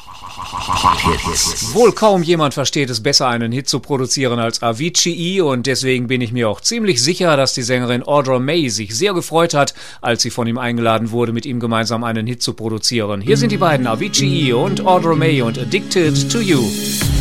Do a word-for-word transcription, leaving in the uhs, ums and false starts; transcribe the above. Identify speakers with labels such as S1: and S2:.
S1: Wohl kaum jemand versteht es besser, einen Hit zu produzieren als Avicii, und deswegen bin ich mir auch ziemlich sicher, dass die Sängerin Audra May sich sehr gefreut hat, als sie von ihm eingeladen wurde, mit ihm gemeinsam einen Hit zu produzieren. Hier sind die beiden, Avicii und Audra May, und Addicted to You.